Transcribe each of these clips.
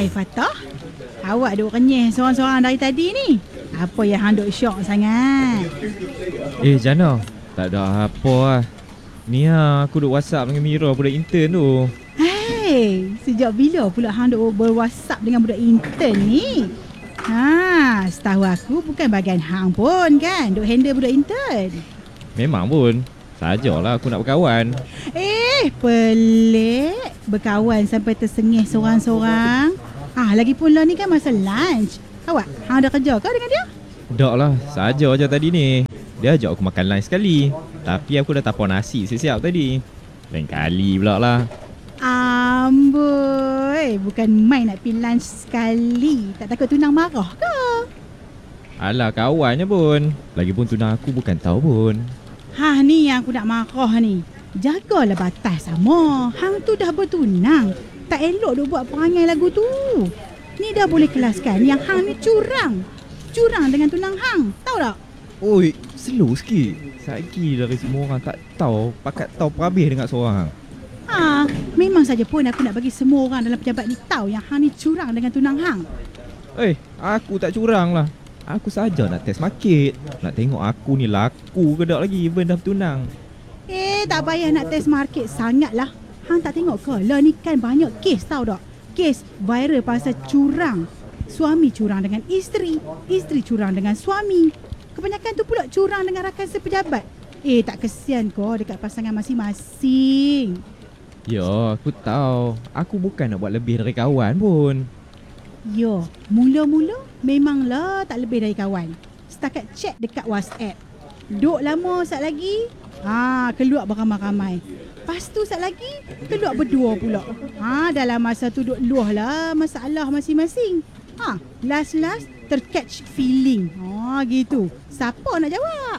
Hai Fatah, awak duk renyah seorang-seorang dari tadi ni. Apa yang hang duk syok sangat? Jana, tak ada apa lah. Ni aku duk WhatsApp dengan Mira budak intern tu. Hei, sejak bila pula hang duk ber-WhatsApp dengan budak intern ni? Setahu aku bukan bahagian hang pun kan duk handle budak intern. Memang pun, sajalah aku nak berkawan. Pelik. Berkawan sampai tersengih seorang-seorang. Lagipun lah ni kan masa lunch. Awak, hang ada kerja ke dengan dia? Tak lah, saja je tadi ni. Dia ajak aku makan lunch sekali. Tapi aku dah tapau nasi siap-siap tadi. Lain kali pula lah. Amboi, bukan main nak pergi lunch sekali. Tak takut tunang marah ke? Alah, kawannya pun. Lagipun tunang aku bukan tahu pun. Ni yang aku nak marah ni. Jagalah batas sama. Hang tu dah bertunang. Tak elok duk buat perangai lagu tu. Ni dah boleh kelaskan yang hang ni curang. Curang dengan tunang hang. Tahu tak? Oi, slow sikit. Saiki dari semua orang tak tahu, pakat tahu perhabis dengan seorang. Memang saja pun aku nak bagi semua orang dalam pejabat ni tahu yang hang ni curang dengan tunang hang. Aku tak curang lah. Aku saja nak test market. Nak tengok aku ni laku ke tak lagi even dah bertunang. Tak payah nak test market sangat lah. Hang tak tengok ke? Lah ni kan banyak kes tahu tak? Kes viral pasal curang. Suami curang dengan isteri. Isteri curang dengan suami. Kebanyakan tu pula curang dengan rakan sepejabat. Tak kesian kau dekat pasangan masing-masing. Ya, aku tahu. Aku bukan nak buat lebih dari kawan pun. Ya, mula-mula memanglah tak lebih dari kawan. Setakat chat dekat WhatsApp. Duk lama sat lagi, keluar beramai-ramai. Lepas tu sat lagi, keluar berdua pula. Dalam masa tu duk luah lah masalah masing-masing. Last-last tercatch feeling. Gitu. Siapa nak jawab?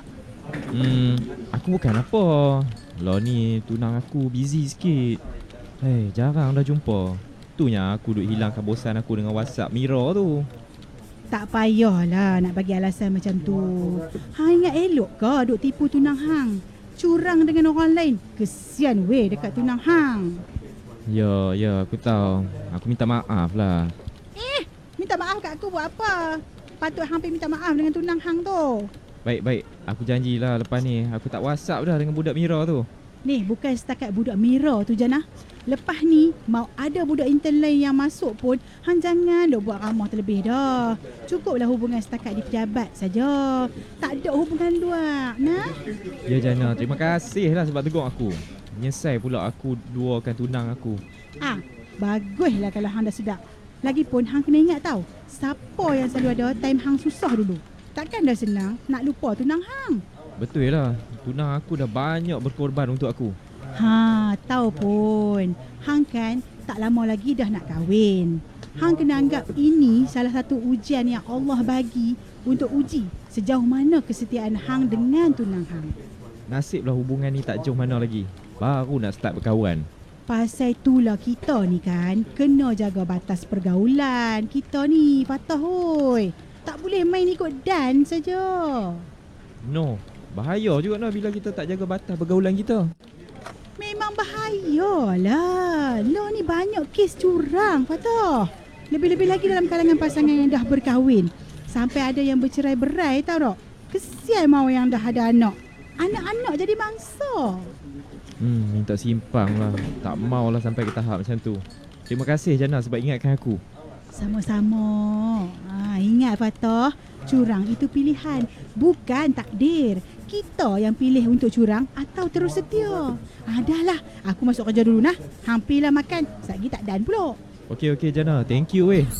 Aku bukan apa. Lah ni tunang aku busy sikit. Jarang dah jumpa. Itunya aku duk hilangkan bosan aku dengan WhatsApp Mira tu. Tak payahlah nak bagi alasan macam tu. Hang ingat elok ke duk tipu tunang hang? Curang dengan orang lain. Kesian weh dekat tunang hang. Ya, aku tahu. Aku minta maaf lah. Minta maaf kat aku buat apa? Patut hang pergi minta maaf dengan tunang hang tu. Baik. Aku janjilah lepas ni aku tak WhatsApp dah dengan budak Mira tu. Ni bukan setakat budak Mira tu Jana. Lepas ni mau ada budak intern lain yang masuk pun, hang jangan duk buat ramah terlebih dah. Cukuplah hubungan setakat di pejabat saja. Tak ada hubungan luar, nah? Ya Jana, terima kasih lah sebab tegur aku. Menyesal pula aku duakan tunang aku. Baguslah kalau hang dah sedap. Lagipun hang kena ingat tau, siapa yang selalu ada time hang susah dulu. Takkan dah senang nak lupa tunang hang. Betul lah, tunang aku dah banyak berkorban untuk aku. Tahu pun. Hang kan tak lama lagi dah nak kahwin. Hang kena anggap ini salah satu ujian yang Allah bagi untuk uji sejauh mana kesetiaan hang dengan tunang hang. Nasiblah hubungan ni tak jauh mana lagi. Baru nak start berkawan. Pasal itulah kita ni kan kena jaga batas pergaulan. Kita ni Fatah hoi. Tak boleh main ikut dan saja. No, bahaya juga lah bila kita tak jaga batas pergaulan kita. Memang bahayalah. Lo ni banyak kes curang, Fatah. Lebih-lebih lagi dalam kalangan pasangan yang dah berkahwin. Sampai ada yang bercerai berai, tahu tak? Kesian mau yang dah ada anak. Anak-anak jadi mangsa. Minta simpang lah. Tak maulah sampai ke tahap macam tu. Terima kasih Jana sebab ingatkan aku. Sama-sama. Ingat Fatah, curang itu pilihan, bukan takdir. Kita yang pilih untuk curang atau terus setia. Dah lah, aku masuk kerja dulu nah. Hampirlah makan, sekejap tak dan pula. Okey Jana, thank you weh.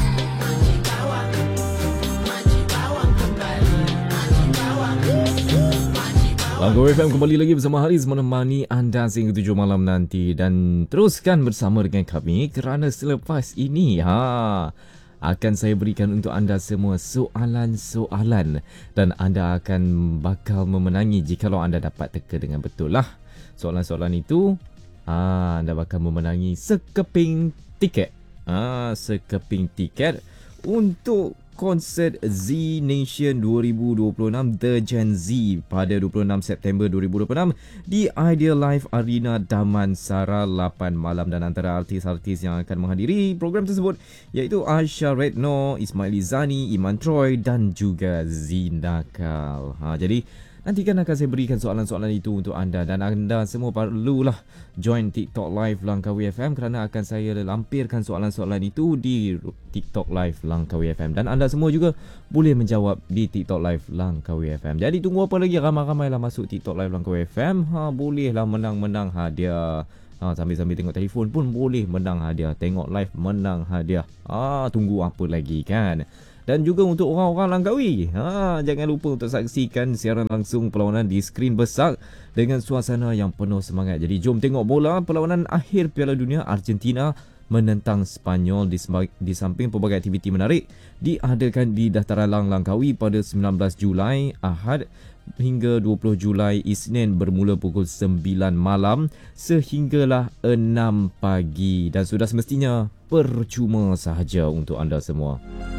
Langkau FM kembali lagi bersama Haris menemani anda sehingga 7 malam nanti. Dan teruskan bersama dengan kami kerana selepas ini akan saya berikan untuk anda semua soalan-soalan. Dan anda akan bakal memenangi jikalau anda dapat teka dengan betul lah. Soalan-soalan itu anda bakal memenangi sekeping tiket. Sekeping tiket untuk konsert Z Nation 2026 The Gen Z pada 26 September 2026 di Ideal Life Arena Damansara 8 malam, dan antara artis-artis yang akan menghadiri program tersebut iaitu Aisyah Retno, Ismail Izani, Iman Troy dan juga Zinakal. Jadi nantikan akan saya berikan soalan-soalan itu untuk anda, dan anda semua perlulah join TikTok Live Langkawi FM kerana akan saya lampirkan soalan-soalan itu di TikTok Live Langkawi FM, dan anda semua juga boleh menjawab di TikTok Live Langkawi FM. Jadi tunggu apa lagi, ramai-ramailah masuk TikTok Live Langkawi FM. Bolehlah menang hadiah. Sambil-sambil tengok telefon pun boleh menang hadiah. Tengok live menang hadiah. Tunggu apa lagi kan? Dan juga untuk orang-orang Langkawi, jangan lupa untuk saksikan siaran langsung perlawanan di skrin besar dengan suasana yang penuh semangat. Jadi jom tengok bola perlawanan akhir Piala Dunia Argentina menentang Spanyol di samping pelbagai aktiviti menarik diadakan di Dataran Lang Langkawi pada 19 Julai Ahad hingga 20 Julai Isnin bermula pukul 9 malam sehinggalah 6 pagi, dan sudah semestinya percuma sahaja untuk anda semua.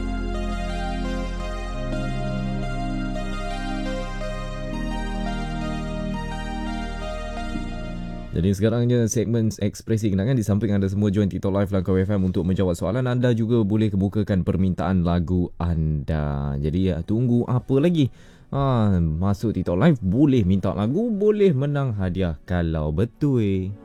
Jadi sekarangnya segmen ekspresi kenangan, di samping anda semua join TikTok Live Langkawi FM untuk menjawab soalan, anda juga boleh kemukakan permintaan lagu anda. Jadi tunggu apa lagi? Masuk TikTok Live, boleh minta lagu, boleh menang hadiah kalau betul.